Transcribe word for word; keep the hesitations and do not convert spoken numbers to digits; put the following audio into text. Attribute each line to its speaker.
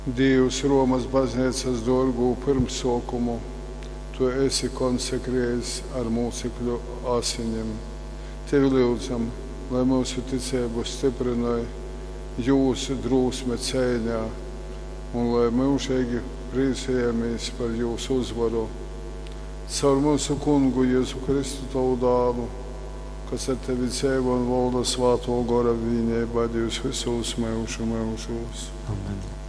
Speaker 1: Dievs Romas baznīcas dārgu pirmsokumu, tu esi konsekrējis ar mūcekļu asiņiem. Tevi lūdzam, lai mūsu ticību stiprināja jūsu drūsme cīņā, un lai mūžīgi priecājamies par jūsu uzvaru. Caur mūsu kungu Jēzu Kristu tavu dālu, kas ar tevi dzīvo un valda svāto gara vienībā, Dievs visos mūžu mūžos.
Speaker 2: Amen.